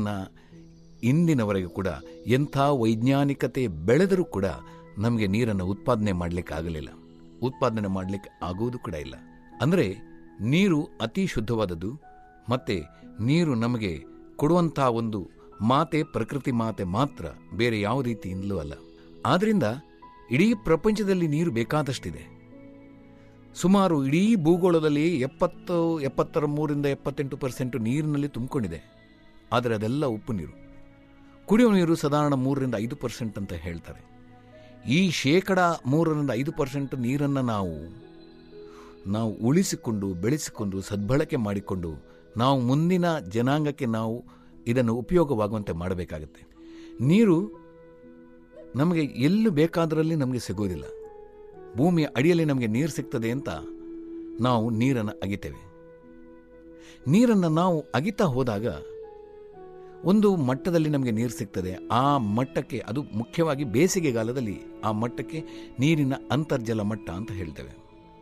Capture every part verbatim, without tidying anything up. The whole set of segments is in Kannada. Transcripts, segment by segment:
ನೀರನ್ನು ಇಂದಿನವರೆಗೂ ಕೂಡ ಎಂಥ ವೈಜ್ಞಾನಿಕತೆ ಬೆಳೆದರೂ ಕೂಡ ನಮಗೆ ನೀರನ್ನು ಉತ್ಪಾದನೆ ಮಾಡಲಿಕ್ಕೆ ಆಗಲಿಲ್ಲ, ಉತ್ಪಾದನೆ ಮಾಡಲಿಕ್ಕೆ ಆಗುವುದು ಕೂಡ ಇಲ್ಲ. ಅಂದರೆ ನೀರು ಅತಿ ಶುದ್ಧವಾದದ್ದು. ಮತ್ತು ನೀರು ನಮಗೆ ಕೊಡುವಂಥ ಒಂದು ಮಾತೆ ಪ್ರಕೃತಿ ಮಾತೆ ಮಾತ್ರ, ಬೇರೆ ಯಾವ ರೀತಿಯಿಂದಲೂ ಅಲ್ಲ. ಆದ್ದರಿಂದ ಇಡೀ ಪ್ರಪಂಚದಲ್ಲಿ ನೀರು ಬೇಕಾದಷ್ಟಿದೆ. ಸುಮಾರು ಇಡೀ ಭೂಗೋಳದಲ್ಲಿ ಎಪ್ಪತ್ತು ಎಪ್ಪತ್ತರ ಮೂರಿಂದ ಎಪ್ಪತ್ತೆಂಟು ಪರ್ಸೆಂಟು ನೀರಿನಲ್ಲಿ ತುಂಬಿಕೊಂಡಿದೆ. ಆದರೆ ಅದೆಲ್ಲ ಉಪ್ಪು ನೀರು. ಕುಡಿಯುವ ನೀರು ಸಾಧಾರಣ ಮೂರರಿಂದ ಐದು ಪರ್ಸೆಂಟ್ ಅಂತ ಹೇಳ್ತಾರೆ. ಈ ಶೇಕಡ ಮೂರರಿಂದ ಐದು ಪರ್ಸೆಂಟ್ ನೀರನ್ನು ನಾವು ನಾವು ಉಳಿಸಿಕೊಂಡು ಬೆಳೆಸಿಕೊಂಡು ಸದ್ಬಳಕೆ ಮಾಡಿಕೊಂಡು ನಾವು ಮುಂದಿನ ಜನಾಂಗಕ್ಕೆ ನಾವು ಇದನ್ನು ಉಪಯೋಗವಾಗುವಂತೆ ಮಾಡಬೇಕಾಗುತ್ತೆ. ನೀರು ನಮಗೆ ಎಲ್ಲೂ ಬೇಕಾದರಲ್ಲಿ ನಮಗೆ ಸಿಗೋದಿಲ್ಲ. ಭೂಮಿಯ ಅಡಿಯಲ್ಲಿ ನಮಗೆ ನೀರು ಸಿಗ್ತದೆ ಅಂತ ನಾವು ನೀರನ್ನು ಅಗಿತೇವೆ. ನೀರನ್ನು ನಾವು ಅಗಿತಾ ಹೋದಾಗ ಒಂದು ಮಟ್ಟದಲ್ಲಿ ನಮಗೆ ನೀರು ಸಿಗ್ತದೆ. ಆ ಮಟ್ಟಕ್ಕೆ, ಅದು ಮುಖ್ಯವಾಗಿ ಬೇಸಿಗೆಗಾಲದಲ್ಲಿ, ಆ ಮಟ್ಟಕ್ಕೆ ನೀರಿನ ಅಂತರ್ಜಲ ಮಟ್ಟ ಅಂತ ಹೇಳ್ತೇವೆ.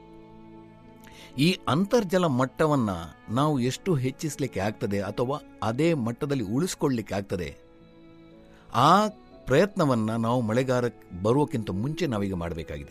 ಈ ಅಂತರ್ಜಲ ಮಟ್ಟವನ್ನು ನಾವು ಎಷ್ಟು ಹೆಚ್ಚಿಸಲಿಕ್ಕೆ ಆಗ್ತದೆ ಅಥವಾ ಅದೇ ಮಟ್ಟದಲ್ಲಿ ಉಳಿಸ್ಕೊಳ್ಳಲಿಕ್ಕೆ ಆಗ್ತದೆ, ಆ ಪ್ರಯತ್ನವನ್ನು ನಾವು ಮಳೆಗಾಲ ಬರುವಕ್ಕಿಂತ ಮುಂಚೆ ನಾವೀಗ ಮಾಡಬೇಕಾಗಿದೆ.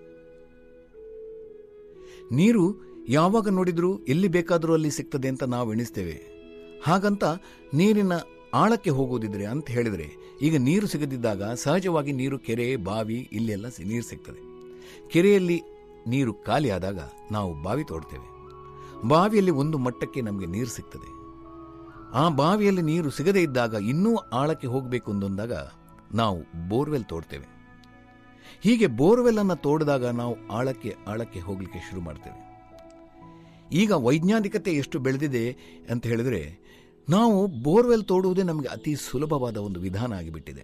ನೀರು ಯಾವಾಗ ನೋಡಿದರೂ ಎಲ್ಲಿ ಬೇಕಾದರೂ ಅಲ್ಲಿ ಸಿಗ್ತದೆ ಅಂತ ನಾವು ಎಣಿಸ್ತೇವೆ. ಹಾಗಂತ ನೀರಿನ ಆಳಕ್ಕೆ ಹೋಗೋದಿದ್ರೆ ಅಂತ ಹೇಳಿದರೆ, ಈಗ ನೀರು ಸಿಗದಿದ್ದಾಗ ಸಹಜವಾಗಿ ನೀರು ಕೆರೆ, ಬಾವಿ ಇಲ್ಲೆಲ್ಲ ನೀರು ಸಿಗ್ತದೆ. ಕೆರೆಯಲ್ಲಿ ನೀರು ಖಾಲಿ ಆದಾಗ ನಾವು ಬಾವಿ ತೋಡ್ತೇವೆ. ಬಾವಿಯಲ್ಲಿ ಒಂದು ಮಟ್ಟಕ್ಕೆ ನಮಗೆ ನೀರು ಸಿಗ್ತದೆ. ಆ ಬಾವಿಯಲ್ಲಿ ನೀರು ಸಿಗದೇ ಇದ್ದಾಗ ಇನ್ನೂ ಆಳಕ್ಕೆ ಹೋಗಬೇಕು ಅಂದಾಗ ನಾವು ಬೋರ್ವೆಲ್ ತೋಡ್ತೇವೆ. ಹೀಗೆ ಬೋರ್ವೆಲ್ಲನ್ನು ತೋಡಿದಾಗ ನಾವು ಆಳಕ್ಕೆ ಆಳಕ್ಕೆ ಹೋಗಲಿಕ್ಕೆ ಶುರು ಮಾಡ್ತೇವೆ. ಈಗ ವೈಜ್ಞಾನಿಕತೆ ಎಷ್ಟು ಬೆಳೆದಿದೆ ಅಂತ ಹೇಳಿದರೆ, ನಾವು ಬೋರ್ವೆಲ್ ತೋಡುವುದೇ ನಮಗೆ ಅತಿ ಸುಲಭವಾದ ಒಂದು ವಿಧಾನ ಆಗಿಬಿಟ್ಟಿದೆ.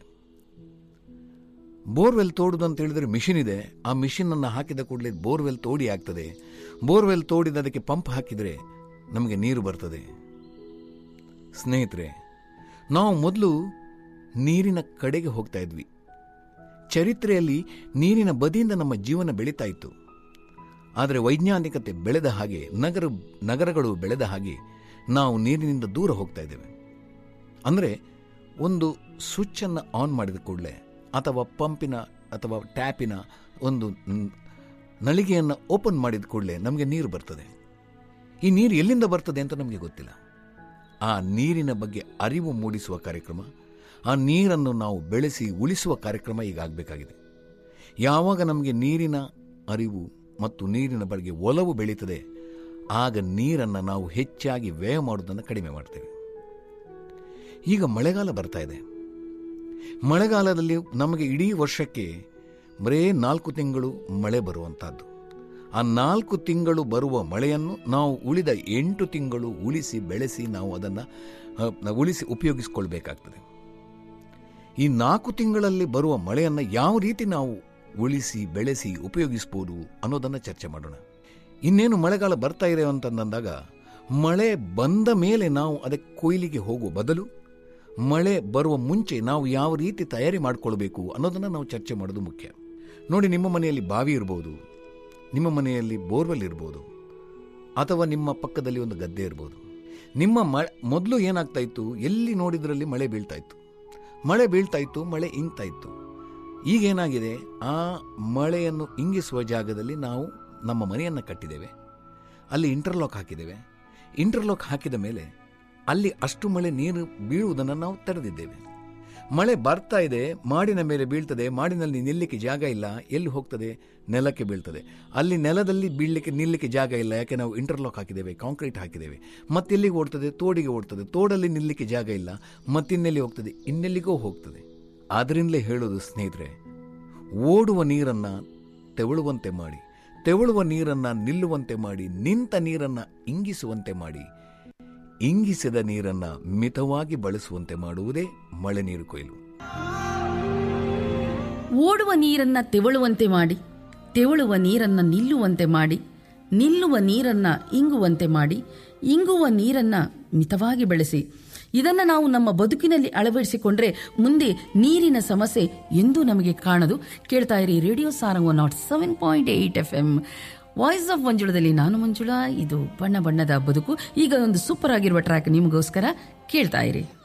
ಬೋರ್ವೆಲ್ ತೋಡುವುದು ಅಂತ ಹೇಳಿದರೆ ಮಿಷಿನ್ ಇದೆ. ಆ ಮಿಷಿನನ್ನು ಹಾಕಿದ ಕೂಡಲೇ ಬೋರ್ವೆಲ್ ತೋಡಿ ಆಗ್ತದೆ. ಬೋರ್ವೆಲ್ ತೋಡಿದ ಅದಕ್ಕೆ ಪಂಪ್ ಹಾಕಿದರೆ ನಮಗೆ ನೀರು ಬರ್ತದೆ. ಸ್ನೇಹಿತರೆ, ನಾವು ಮೊದಲು ನೀರಿನ ಕಡೆಗೆ ಹೋಗ್ತಾ ಇದ್ವಿ. ಚರಿತ್ರೆಯಲ್ಲಿ ನೀರಿನ ಬದಿಯಿಂದ ನಮ್ಮ ಜೀವನ ಬೆಳೀತಾ ಇತ್ತು. ಆದರೆ ವೈಜ್ಞಾನಿಕತೆ ಬೆಳೆದ ಹಾಗೆ, ನಗರ ನಗರಗಳು ಬೆಳೆದ ಹಾಗೆ ನಾವು ನೀರಿನಿಂದ ದೂರ ಹೋಗ್ತಾ ಇದ್ದೇವೆ. ಅಂದರೆ ಒಂದು ಸ್ವಿಚ್ಚನ್ನು ಆನ್ ಮಾಡಿದ ಕೂಡಲೇ ಅಥವಾ ಪಂಪಿನ ಅಥವಾ ಟ್ಯಾಪಿನ ಒಂದು ನಳಿಗೆಯನ್ನು ಓಪನ್ ಮಾಡಿದ ಕೂಡಲೇ ನಮಗೆ ನೀರು ಬರ್ತದೆ. ಈ ನೀರು ಎಲ್ಲಿಂದ ಬರ್ತದೆ ಅಂತ ನಮಗೆ ಗೊತ್ತಿಲ್ಲ. ಆ ನೀರಿನ ಬಗ್ಗೆ ಅರಿವು ಮೂಡಿಸುವ ಕಾರ್ಯಕ್ರಮ, ಆ ನೀರನ್ನು ನಾವು ಬೆಳೆಸಿ ಉಳಿಸುವ ಕಾರ್ಯಕ್ರಮ ಈಗ ಆಗಬೇಕಾಗಿದೆ. ಯಾವಾಗ ನಮಗೆ ನೀರಿನ ಅರಿವು ಮತ್ತು ನೀರಿನ ಬಗ್ಗೆ ಒಲವು ಬೆಳೀತದೆ, ಆಗ ನೀರನ್ನು ನಾವು ಹೆಚ್ಚಾಗಿ ವ್ಯಯ ಮಾಡುವುದನ್ನು ಕಡಿಮೆ ಮಾಡ್ತೇವೆ. ಈಗ ಮಳೆಗಾಲ ಬರ್ತಾ ಇದೆ. ಮಳೆಗಾಲದಲ್ಲಿ ನಮಗೆ ಇಡೀ ವರ್ಷಕ್ಕೆ ಬರೇ ನಾಲ್ಕು ತಿಂಗಳು ಮಳೆ ಬರುವಂಥದ್ದು. ಆ ನಾಲ್ಕು ತಿಂಗಳು ಬರುವ ಮಳೆಯನ್ನು ನಾವು ಉಳಿದ ಎಂಟು ತಿಂಗಳು ಉಳಿಸಿ ಬೆಳೆಸಿ ನಾವು ಅದನ್ನು ಉಳಿಸಿ ಉಪಯೋಗಿಸಿಕೊಳ್ಬೇಕಾಗ್ತದೆ. ಈ ನಾಲ್ಕು ತಿಂಗಳಲ್ಲಿ ಬರುವ ಮಳೆಯನ್ನು ಯಾವ ರೀತಿ ನಾವು ಉಳಿಸಿ ಬೆಳೆಸಿ ಉಪಯೋಗಿಸ್ಬೋದು ಅನ್ನೋದನ್ನು ಚರ್ಚೆ ಮಾಡೋಣ. ಇನ್ನೇನು ಮಳೆಗಾಲ ಬರ್ತಾ ಇದೆ ಅಂತಂದಾಗ, ಮಳೆ ಬಂದ ಮೇಲೆ ನಾವು ಅದಕ್ಕೆ ಕೊಯ್ಲಿಗೆ ಹೋಗುವ ಬದಲು ಮಳೆ ಬರುವ ಮುಂಚೆ ನಾವು ಯಾವ ರೀತಿ ತಯಾರಿ ಮಾಡಿಕೊಳ್ಬೇಕು ಅನ್ನೋದನ್ನು ನಾವು ಚರ್ಚೆ ಮಾಡೋದು ಮುಖ್ಯ. ನೋಡಿ, ನಿಮ್ಮ ಮನೆಯಲ್ಲಿ ಬಾವಿ ಇರ್ಬೋದು, ನಿಮ್ಮ ಮನೆಯಲ್ಲಿ ಬೋರ್ವೆಲ್ ಇರ್ಬೋದು, ಅಥವಾ ನಿಮ್ಮ ಪಕ್ಕದಲ್ಲಿ ಒಂದು ಗದ್ದೆ ಇರ್ಬೋದು. ನಿಮ್ಮ ಮ ಮೊದಲು ಏನಾಗ್ತಾ ಇತ್ತು, ಎಲ್ಲಿ ನೋಡಿದ್ರಲ್ಲಿ ಮಳೆ ಬೀಳ್ತಾ ಇತ್ತು, ಮಳೆ ಬೀಳ್ತಾ ಇತ್ತು, ಮಳೆ ಇಂಗ್ತಾ ಇತ್ತು. ಈಗೇನಾಗಿದೆ, ಆ ಮಳೆಯನ್ನು ಇಂಗಿಸುವ ಜಾಗದಲ್ಲಿ ನಾವು ನಮ್ಮ ಮನೆಯನ್ನು ಕಟ್ಟಿದ್ದೇವೆ, ಅಲ್ಲಿ ಇಂಟರ್ಲಾಕ್ ಹಾಕಿದ್ದೇವೆ. ಇಂಟರ್ಲಾಕ್ ಹಾಕಿದ ಮೇಲೆ ಅಲ್ಲಿ ಅಷ್ಟು ಮಳೆ ನೀರು ಬೀಳುವುದನ್ನು ನಾವು ತಡೆದಿದ್ದೇವೆ. ಮಳೆ ಬರ್ತಾ ಇದೆ, ಮಾಡಿನ ಮೇಲೆ ಬೀಳ್ತದೆ, ಮಾಡಿನಲ್ಲಿ ನಿಲ್ಲಕ್ಕೆ ಜಾಗ ಇಲ್ಲ, ಎಲ್ಲಿ ಹೋಗ್ತದೆ, ನೆಲಕ್ಕೆ ಬೀಳ್ತದೆ. ಅಲ್ಲಿ ನೆಲದಲ್ಲಿ ಬೀಳಲಿಕ್ಕೆ ನಿಲ್ಲಕ್ಕೆ ಜಾಗ ಇಲ್ಲ, ಯಾಕೆ ನಾವು ಇಂಟರ್ಲಾಕ್ ಹಾಕಿದ್ದೇವೆ, ಕಾಂಕ್ರೀಟ್ ಹಾಕಿದ್ದೇವೆ. ಮತ್ತೆಲ್ಲಿಗೆ ಓಡ್ತದೆ, ತೋಡಿಗೆ ಓಡ್ತದೆ, ತೋಡಲ್ಲಿ ನಿಲ್ಲಕ್ಕೆ ಜಾಗ ಇಲ್ಲ, ಮತ್ತಿನ್ನೆಲ್ಲಿ ಹೋಗ್ತದೆ, ಇನ್ನೆಲ್ಲಿಗೋ ಹೋಗ್ತದೆ. ಆದ್ದರಿಂದಲೇ ಹೇಳೋದು ಸ್ನೇಹಿತರೆ, ಓಡುವ ನೀರನ್ನು ತೆವಳುವಂತೆ ಮಾಡಿ, ತೆವಳುವ ನೀರನ್ನು ನಿಲ್ಲುವಂತೆ ಮಾಡಿ, ನಿಂತ ನೀರನ್ನು ಇಂಗಿಸುವಂತೆ ಮಾಡಿ, ಇಂಗಿಸಿದ ನೀರನ್ನು ಮಿತವಾಗಿ ಬಳಸುವಂತೆ ಮಾಡುವುದೇ ಮಳೆ ನೀರು ಕೊಯ್ಲು. ಓಡುವ ನೀರನ್ನ ತೆವಳುವಂತೆ ಮಾಡಿ, ತೆವಳುವ ನೀರನ್ನ ನಿಲ್ಲುವಂತೆ ಮಾಡಿ, ನಿಲ್ಲುವ ನೀರನ್ನ ಇಂಗುವಂತೆ ಮಾಡಿ, ಇಂಗುವ ನೀರನ್ನ ಮಿತವಾಗಿ ಬೆಳೆಸಿ. ಇದನ್ನು ನಾವು ನಮ್ಮ ಬದುಕಿನಲ್ಲಿ ಅಳವಡಿಸಿಕೊಂಡ್ರೆ ಮುಂದೆ ನೀರಿನ ಸಮಸ್ಯೆ ಎಂದೂ ನಮಗೆ ಕಾಣದು. ಕೇಳ್ತಾ ಇರಿ radio Sarang not seven point eight F M, voice of ಮಂಜುಳದಲ್ಲಿ ನಾನು ಮಂಜುಳಾ. ಇದು ಬಣ್ಣ ಬಣ್ಣದ ಬದುಕು. ಈಗ ಒಂದು ಸೂಪರ್ ಆಗಿರುವ ಟ್ರ್ಯಾಕ್ ನಿಮಗೋಸ್ಕರ, ಕೇಳ್ತಾ ಇರಿ.